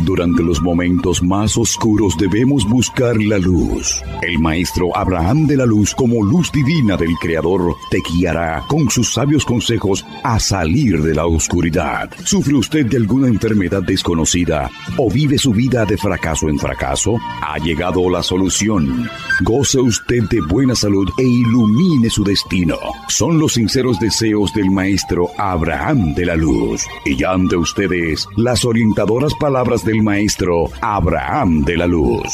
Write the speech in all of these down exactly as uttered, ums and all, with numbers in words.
Durante los momentos más oscuros debemos buscar la luz. El maestro Abraham de la Luz, como luz divina del Creador, te guiará con sus sabios consejos a salir de la oscuridad. ¿Sufre usted de alguna enfermedad desconocida o vive su vida de fracaso en fracaso? Ha llegado la solución. Goce usted de buena salud e ilumine su destino. Son los sinceros deseos del maestro Abraham de la Luz. Y ya ante ustedes las orientadoras palabras del maestro Abraham de la Luz.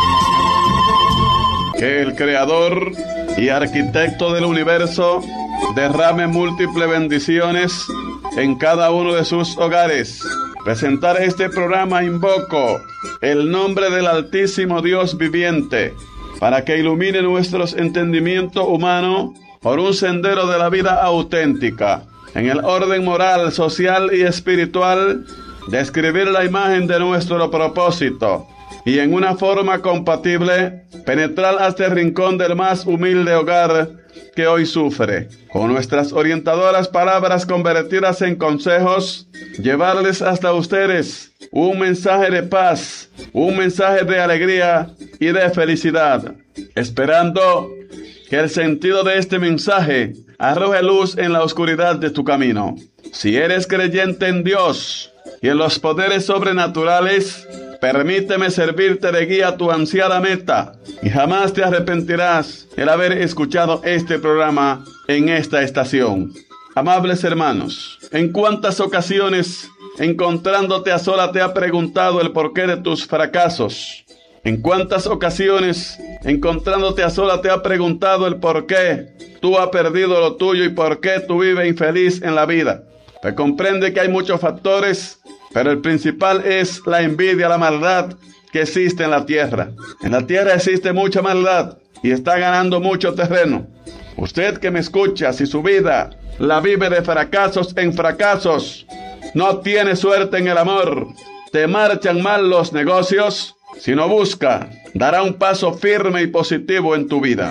Que el Creador y Arquitecto del universo derrame múltiples bendiciones en cada uno de sus hogares. Presentar este programa invoco el nombre del Altísimo Dios viviente para que ilumine nuestros entendimientos humanos por un sendero de la vida auténtica, en el orden moral, social y espiritual, describir la imagen de nuestro propósito y en una forma compatible penetrar hasta el rincón del más humilde hogar que hoy sufre. Con nuestras orientadoras palabras convertidas en consejos, llevarles hasta ustedes un mensaje de paz, un mensaje de alegría y de felicidad, esperando que el sentido de este mensaje arroje luz en la oscuridad de tu camino. Si eres creyente en Dios y en los poderes sobrenaturales, permíteme servirte de guía a tu ansiada meta y jamás te arrepentirás el haber escuchado este programa en esta estación. Amables hermanos, ¿en cuántas ocasiones, encontrándote a sola, te ha preguntado el porqué de tus fracasos? ¿En cuántas ocasiones, encontrándote a sola, te ha preguntado el por qué tú has perdido lo tuyo y por qué tú vives infeliz en la vida? Pues comprende que hay muchos factores, pero el principal es la envidia, la maldad que existe en la tierra. En la tierra existe mucha maldad y está ganando mucho terreno. Usted que me escucha, si su vida la vive de fracasos en fracasos, no tiene suerte en el amor, te marchan mal los negocios, si no busca, dará un paso firme y positivo en tu vida.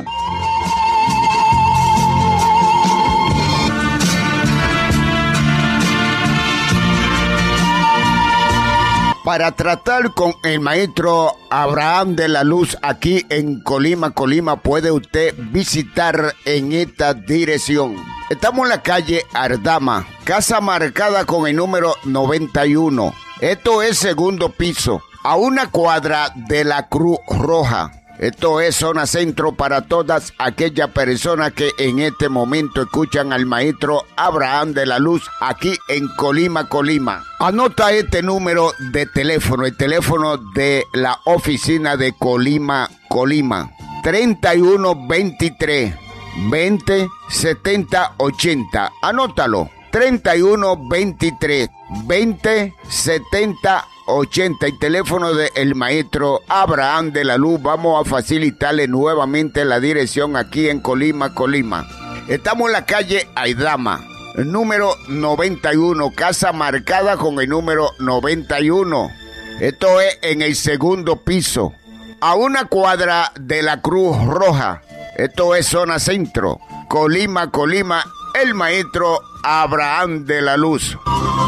Para tratar con el maestro Abraham de la Luz aquí en Colima, Colima, puede usted visitar en esta dirección. Estamos en la calle Ardama, casa marcada con el número noventa y uno. Esto es segundo piso, a una cuadra de la Cruz Roja. Esto es zona centro para todas aquellas personas que en este momento escuchan al maestro Abraham de la Luz aquí en Colima, Colima. Anota este número de teléfono, el teléfono de la oficina de Colima, Colima. treinta y uno veintitrés veinte setenta ochenta. Anótalo. treinta y uno veintitrés veinte setenta ochenta, y teléfono del maestro Abraham de la Luz. Vamos a facilitarle nuevamente la dirección aquí en Colima, Colima. Estamos en la calle Aidama, número noventa y uno, casa marcada con el número noventa y uno. Esto es en el segundo piso, a una cuadra de la Cruz Roja. Esto es zona centro, Colima, Colima, el maestro Abraham de la Luz.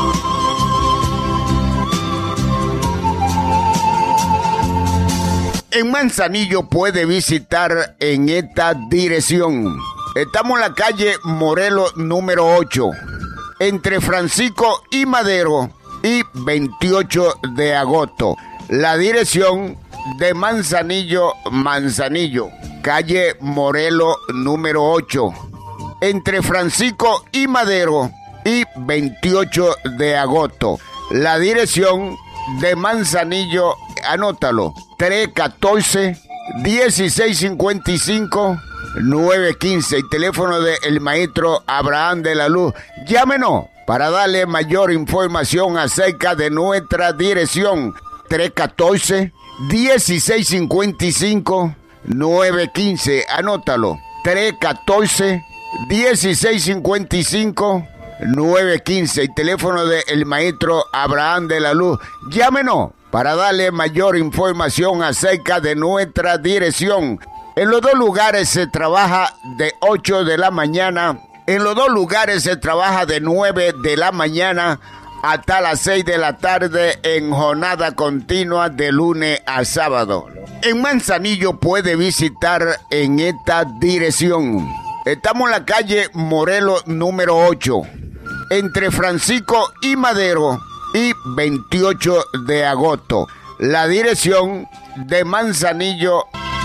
En Manzanillo puede visitar en esta dirección. Estamos en la calle Morelos número ocho, entre Francisco y Madero y veintiocho de agosto. La dirección de Manzanillo, Manzanillo, calle Morelos número ocho, entre Francisco y Madero y veintiocho de agosto. La dirección de Manzanillo, anótalo, tres uno cuatro, uno seis cinco cinco, nueve uno cinco, el teléfono del maestro Abraham de la Luz. Llámenos para darle mayor información acerca de nuestra dirección. Tres uno cuatro, uno seis cinco cinco, nueve uno cinco, anótalo, tres uno cuatro, uno seis cinco cinco, nueve uno cinco, el teléfono del maestro Abraham de la Luz. Llámenos para darle mayor información acerca de nuestra dirección. En los dos lugares se trabaja de ocho de la mañana, en los dos lugares se trabaja de nueve de la mañana hasta las seis de la tarde en jornada continua de lunes a sábado. En Manzanillo puede visitar en esta dirección. Estamos en la calle Morelos número ocho, entre Francisco y Madero y veintiocho de agosto. La dirección de Manzanillo.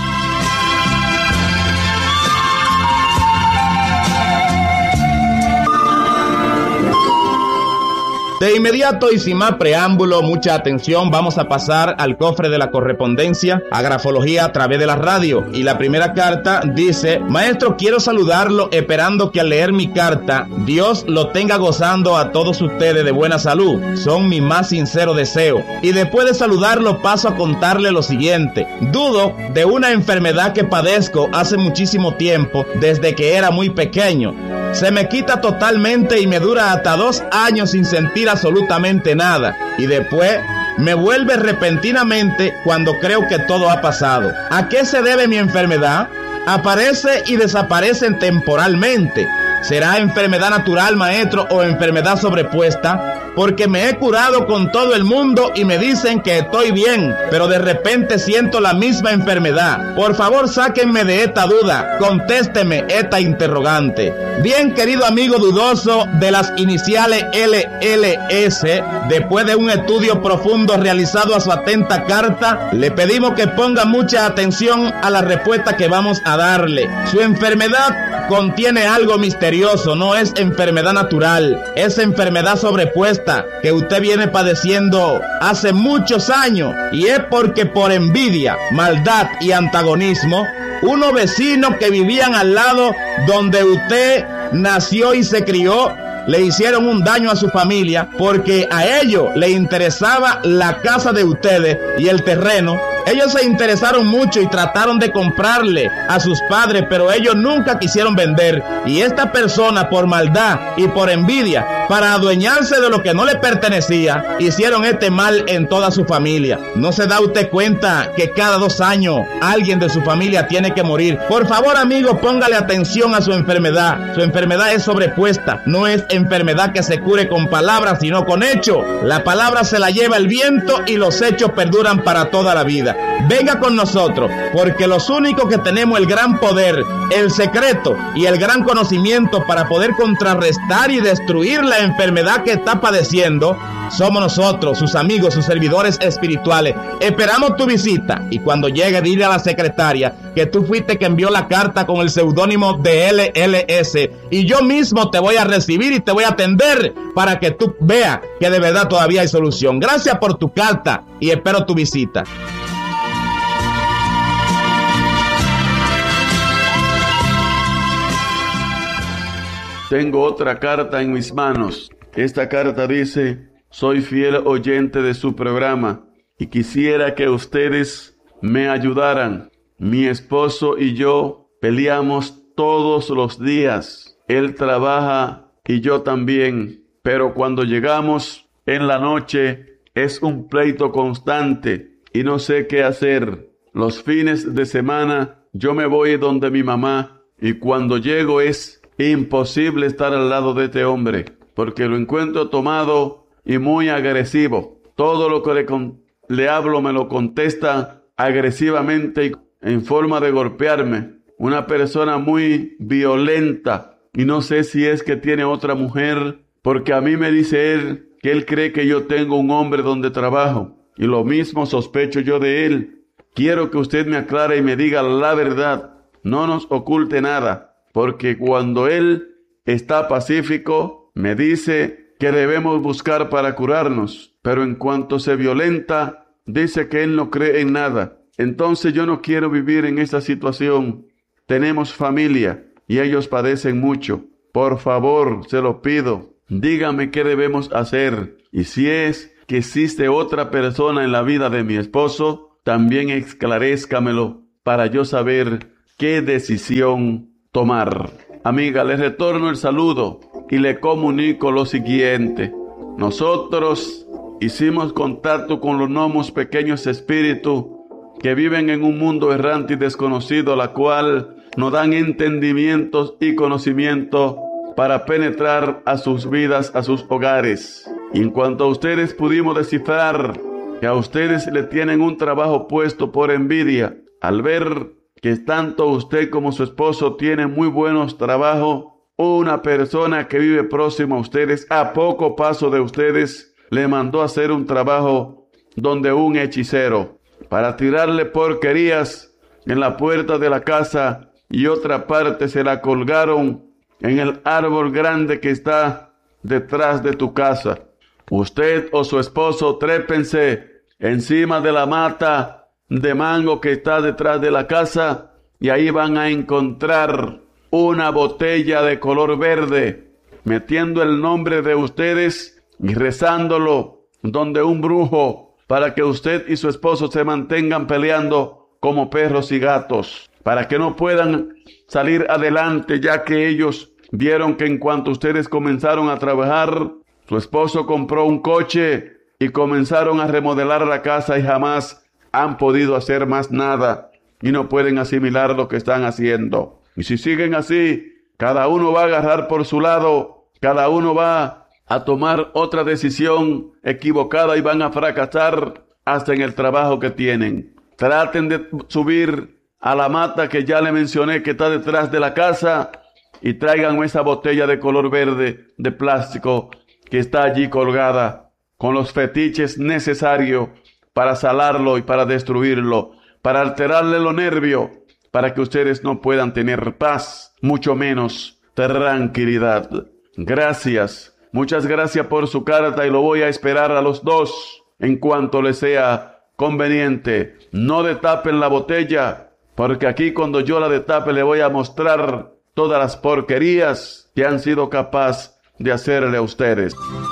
De inmediato y sin más preámbulo, mucha atención, vamos a pasar al cofre de la correspondencia, a grafología a través de la radio. Y la primera carta dice: maestro, quiero saludarlo esperando que al leer mi carta, Dios lo tenga gozando a todos ustedes de buena salud. Son mi más sincero deseo. Y después de saludarlo paso a contarle lo siguiente. Dudo de una enfermedad que padezco hace muchísimo tiempo, desde que era muy pequeño. Se me quita totalmente y me dura hasta dos años sin sentir absolutamente nada. Y después me vuelve repentinamente cuando creo que todo ha pasado. ¿A qué se debe mi enfermedad? Aparece y desaparece temporalmente. ¿Será enfermedad natural, maestro, o enfermedad sobrepuesta? Porque me he curado con todo el mundo y me dicen que estoy bien, pero de repente siento la misma enfermedad. Por favor, sáquenme de esta duda, contésteme esta interrogante. Bien, querido amigo dudoso de las iniciales L L S, después de un estudio profundo realizado a su atenta carta, le pedimos que ponga mucha atención a la respuesta que vamos a darle. Su enfermedad contiene algo misterioso, no es enfermedad natural, es enfermedad sobrepuesta que usted viene padeciendo hace muchos años, y es porque por envidia, maldad y antagonismo, unos vecinos que vivían al lado donde usted nació y se crió, le hicieron un daño a su familia porque a ellos le interesaba la casa de ustedes y el terreno. Ellos se interesaron mucho y trataron de comprarle a sus padres, pero ellos nunca quisieron vender. Y esta persona, por maldad y por envidia, para adueñarse de lo que no le pertenecía, hicieron este mal en toda su familia. ¿No se da usted cuenta que cada dos años alguien de su familia tiene que morir? Por favor, amigo, póngale atención a su enfermedad. Su enfermedad es sobrepuesta. No es enfermedad que se cure con palabras, sino con hechos. La palabra se la lleva el viento y los hechos perduran para toda la vida. Venga con nosotros, porque los únicos que tenemos el gran poder, el secreto y el gran conocimiento para poder contrarrestar y destruir la enfermedad que está padeciendo, somos nosotros, sus amigos, sus servidores espirituales. Esperamos tu visita, y cuando llegue dile a la secretaria que tú fuiste que envió la carta con el seudónimo de L L S, y yo mismo te voy a recibir y te voy a atender para que tú veas que de verdad todavía hay solución. Gracias por tu carta y espero tu visita. Tengo otra carta en mis manos. Esta carta dice: soy fiel oyente de su programa y quisiera que ustedes me ayudaran. Mi esposo y yo peleamos todos los días. Él trabaja y yo también, pero cuando llegamos en la noche es un pleito constante y no sé qué hacer. Los fines de semana yo me voy donde mi mamá y cuando llego es imposible estar al lado de este hombre, porque lo encuentro tomado y muy agresivo. Todo lo que le, con, le hablo me lo contesta agresivamente y en forma de golpearme. Una persona muy violenta, y no sé si es que tiene otra mujer, porque a mí me dice él que él cree que yo tengo un hombre donde trabajo, y lo mismo sospecho yo de él. Quiero que usted me aclare y me diga la verdad, no nos oculte nada. Porque cuando él está pacífico, me dice que debemos buscar para curarnos. Pero en cuanto se violenta, dice que él no cree en nada. Entonces yo no quiero vivir en esta situación. Tenemos familia y ellos padecen mucho. Por favor, se lo pido, dígame qué debemos hacer. Y si es que existe otra persona en la vida de mi esposo, también esclarezcamelo para yo saber qué decisión tomar. Amiga, le retorno el saludo y le comunico lo siguiente. Nosotros hicimos contacto con los gnomos, pequeños espíritus que viven en un mundo errante y desconocido, la cual nos dan entendimientos y conocimiento para penetrar a sus vidas, a sus hogares. Y en cuanto a ustedes pudimos descifrar que a ustedes le tienen un trabajo puesto por envidia, al ver que tanto usted como su esposo tienen muy buenos trabajos, una persona que vive próximo a ustedes, a poco paso de ustedes, le mandó a hacer un trabajo donde un hechicero, para tirarle porquerías en la puerta de la casa, y otra parte se la colgaron en el árbol grande que está detrás de tu casa. Usted o su esposo trépense encima de la mata de mango que está detrás de la casa, y ahí van a encontrar una botella de color verde, metiendo el nombre de ustedes y rezándolo donde un brujo, para que usted y su esposo se mantengan peleando como perros y gatos, para que no puedan salir adelante, ya que ellos vieron que en cuanto ustedes comenzaron a trabajar, su esposo compró un coche y comenzaron a remodelar la casa, y jamás han podido hacer más nada y no pueden asimilar lo que están haciendo. Y si siguen así, cada uno va a agarrar por su lado, cada uno va a tomar otra decisión equivocada y van a fracasar hasta en el trabajo que tienen. Traten de subir a la mata que ya le mencioné que está detrás de la casa y traigan esa botella de color verde de plástico que está allí colgada con los fetiches necesarios para salarlo y para destruirlo, para alterarle los nervios, para que ustedes no puedan tener paz, mucho menos tranquilidad. Gracias, muchas gracias por su carta, y lo voy a esperar a los dos en cuanto les sea conveniente. No destapen la botella, porque aquí cuando yo la destape le voy a mostrar todas las porquerías que han sido capaces de hacerle a ustedes.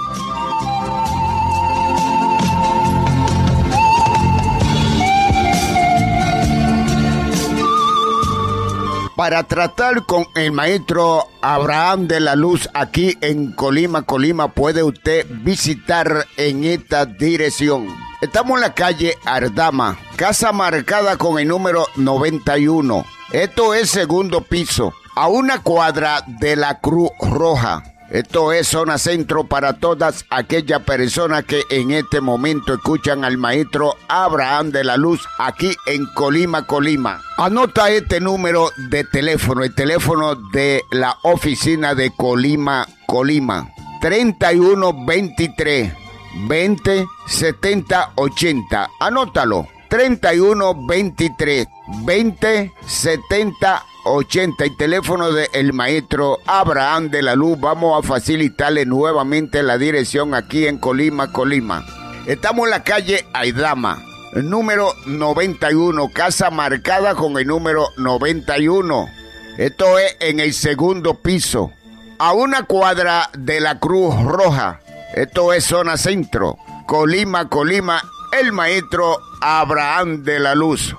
Para tratar con el maestro Abraham de la Luz aquí en Colima, Colima, puede usted visitar en esta dirección. Estamos en la calle Ardama, casa marcada con el número noventa y uno. Esto es segundo piso, a una cuadra de la Cruz Roja. Esto es zona centro para todas aquellas personas que en este momento escuchan al maestro Abraham de la Luz aquí en Colima, Colima. Anota este número de teléfono, el teléfono de la oficina de Colima, Colima. treinta y uno veintitrés veinte setenta ochenta. Anótalo. treinta y uno veintitrés veinte setenta ochenta, y teléfono del maestro Abraham de la Luz. Vamos a facilitarle nuevamente la dirección aquí en Colima, Colima. Estamos en la calle Aidama, número noventa y uno, casa marcada con el número noventa y uno. Esto es en el segundo piso, a una cuadra de la Cruz Roja. Esto es zona centro, Colima, Colima, el maestro Abraham de la Luz.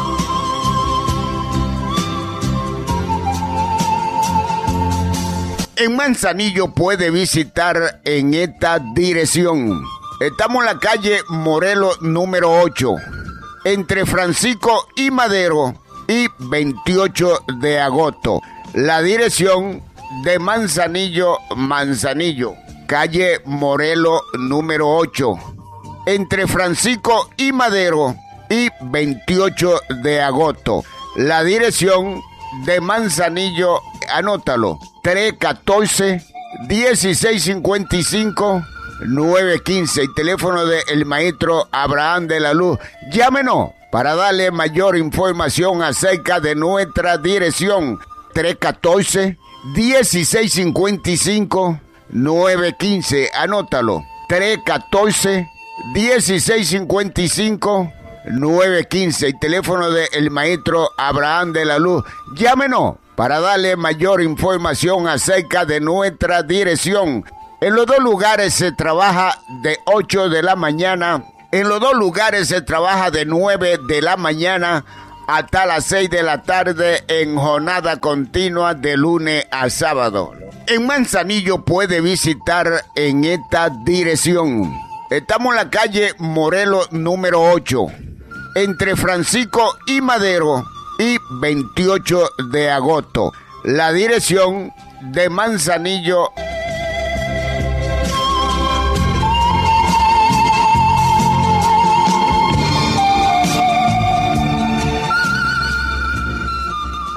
En Manzanillo puede visitar en esta dirección. Estamos en la calle Morelos número ocho, entre Francisco y Madero y veintiocho de agosto. La dirección de Manzanillo, Manzanillo, calle Morelos número ocho, entre Francisco y Madero y veintiocho de agosto. La dirección de Manzanillo, anótalo, tres uno cuatro, uno seis cinco cinco, nueve uno cinco, el teléfono del maestro Abraham de la Luz. Llámenos para darle mayor información acerca de nuestra dirección. Tres uno cuatro, uno seis cinco cinco, nueve uno cinco, anótalo, tres uno cuatro, uno seis cinco cinco, nueve uno cinco, el teléfono del maestro Abraham de la Luz. Llámenos para darle mayor información acerca de nuestra dirección. En los dos lugares se trabaja de ocho de la mañana. En los dos lugares se trabaja de nueve de la mañana hasta las seis de la tarde en jornada continua de lunes a sábado. En Manzanillo puede visitar en esta dirección. Estamos en la calle Morelos número ocho, entre Francisco y Madero y veintiocho de agosto. La dirección de Manzanillo.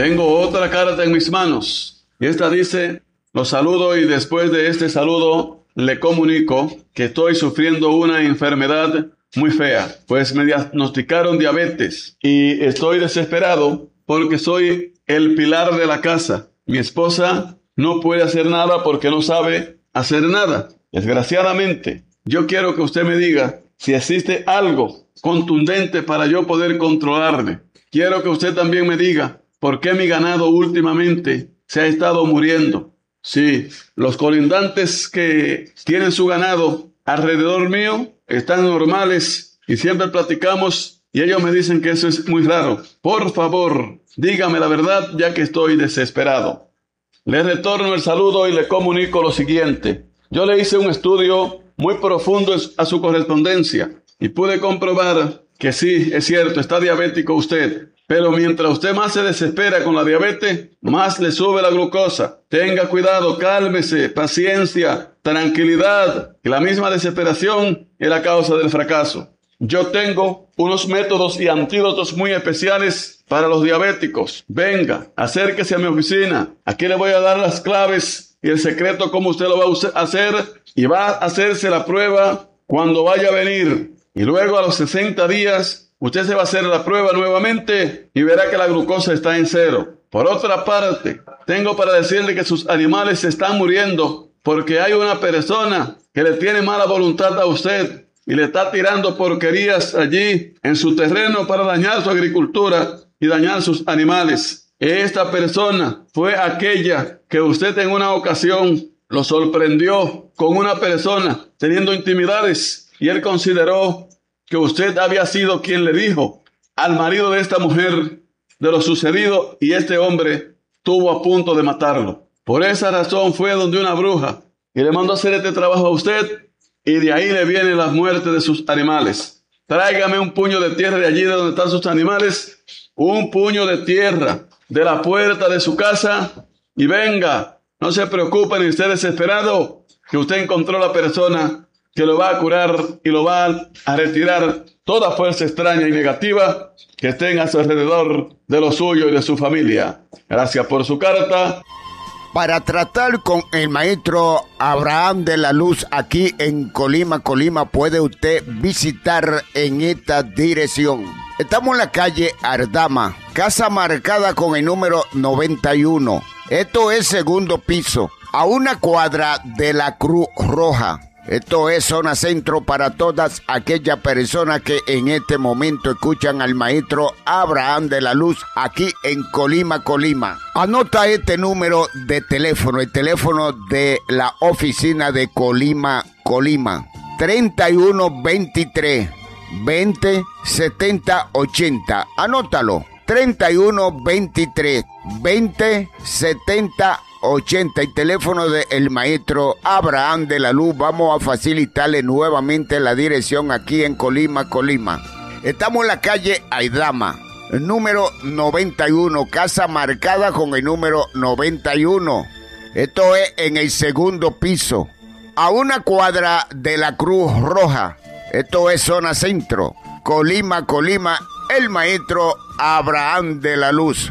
Tengo otra carta en mis manos y esta dice: los saludo y después de este saludo le comunico que estoy sufriendo una enfermedad muy fea, pues me diagnosticaron diabetes y estoy desesperado porque soy el pilar de la casa. Mi esposa no puede hacer nada porque no sabe hacer nada. Desgraciadamente, yo quiero que usted me diga si existe algo contundente para yo poder controlarme. Quiero que usted también me diga por qué mi ganado últimamente se ha estado muriendo. Sí, los colindantes que tienen su ganado alrededor mío están normales y siempre platicamos y ellos me dicen que eso es muy raro. Por favor, dígame la verdad ya que estoy desesperado. Le retorno el saludo y le comunico lo siguiente. Yo le hice un estudio muy profundo a su correspondencia y pude comprobar que sí, es cierto, está diabético usted. Pero mientras usted más se desespera con la diabetes, más le sube la glucosa. Tenga cuidado, cálmese, paciencia, tranquilidad, que la misma desesperación es la causa del fracaso. Yo tengo unos métodos y antídotos muy especiales para los diabéticos. Venga, acérquese a mi oficina. Aquí le voy a dar las claves y el secreto cómo usted lo va a hacer y va a hacerse la prueba cuando vaya a venir. Y luego a los sesenta días usted se va a hacer la prueba nuevamente y verá que la glucosa está en cero. Por otra parte, tengo para decirle que sus animales se están muriendo porque hay una persona que le tiene mala voluntad a usted y le está tirando porquerías allí en su terreno para dañar su agricultura y dañar sus animales. Esta persona fue aquella que usted en una ocasión lo sorprendió con una persona teniendo intimidades y él consideró que usted había sido quien le dijo al marido de esta mujer de lo sucedido y este hombre estuvo a punto de matarlo. Por esa razón fue donde una bruja y le mandó a hacer este trabajo a usted y de ahí le viene la muerte de sus animales. Tráigame un puño de tierra de allí de donde están sus animales, un puño de tierra de la puerta de su casa y venga, no se preocupe ni esté desesperado, que usted encontró la persona que lo va a curar y lo va a retirar toda fuerza extraña y negativa que esté a su alrededor de lo suyo y de su familia. Gracias por su carta. Para tratar con el maestro Abraham de la Luz aquí en Colima, Colima, puede usted visitar en esta dirección. Estamos en la calle Ardama, casa marcada con el número noventa y uno. Esto es segundo piso, a una cuadra de la Cruz Roja. Esto es zona centro para todas aquellas personas que en este momento escuchan al maestro Abraham de la Luz aquí en Colima, Colima. Anota este número de teléfono, el teléfono de la oficina de Colima, Colima. treinta y uno veintitrés veinte setenta ochenta. Anótalo. treinta y uno veintitrés veinte setenta ochenta, el teléfono del maestro Abraham de la Luz. Vamos a facilitarle nuevamente la dirección aquí en Colima, Colima. Estamos en la calle Aidama, número noventa y uno, casa marcada con el número noventa y uno. Esto es en el segundo piso, a una cuadra de la Cruz Roja. Esto es zona centro, Colima, Colima, el maestro Abraham de la Luz.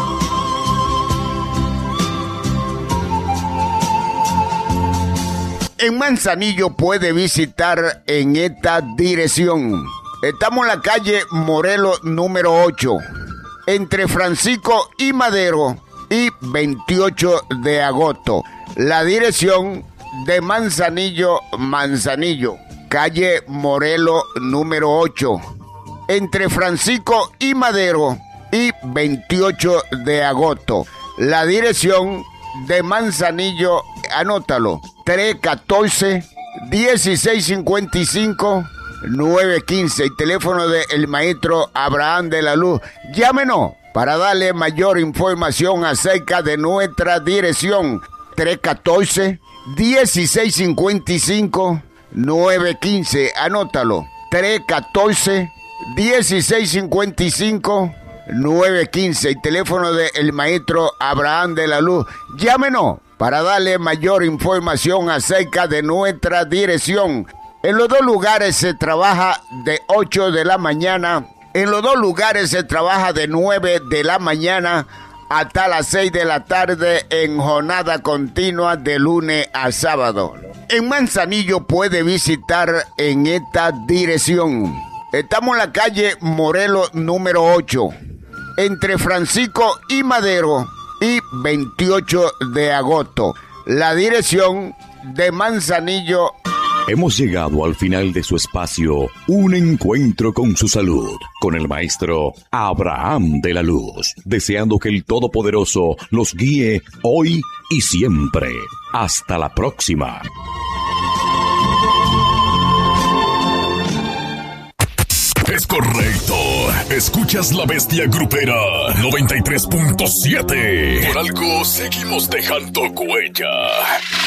En Manzanillo puede visitar en esta dirección. Estamos en la calle Morelos número ocho, entre Francisco y Madero y veintiocho de agosto. La dirección de Manzanillo, Manzanillo, calle Morelos número ocho, entre Francisco y Madero y veintiocho de agosto. La dirección de Manzanillo, anótalo, tres uno cuatro, dieciséis cincuenta y cinco, nueve quince, el teléfono del maestro Abraham de la Luz. Llámenos para darle mayor información acerca de nuestra dirección. Tres uno cuatro, dieciséis cincuenta y cinco, nueve quince, anótalo, tres uno cuatro, dieciséis cincuenta y cinco, nueve quince, el teléfono del maestro Abraham de la Luz. Llámenos para darle mayor información acerca de nuestra dirección. En los dos lugares se trabaja de ocho de la mañana, en los dos lugares se trabaja de nueve de la mañana hasta las seis de la tarde en jornada continua de lunes a sábado. En Manzanillo puede visitar en esta dirección. Estamos en la calle Morelos número ocho, entre Francisco y Madero y veintiocho de agosto. La dirección de Manzanillo. Hemos llegado al final de su espacio, Un Encuentro con su Salud, con el maestro Abraham de la Luz, deseando que el Todopoderoso los guíe hoy y siempre. Hasta la próxima. Es correcto. Escuchas La Bestia Grupera noventa y tres punto siete. Por algo seguimos dejando huella.